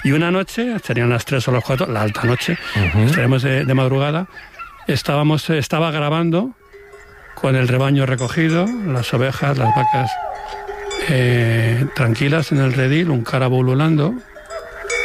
Y una noche, serían las 3 o las 4, la alta noche, estaríamos de madrugada, estaba grabando con el rebaño recogido, las ovejas, las vacas tranquilas en el redil, un carabo ululando,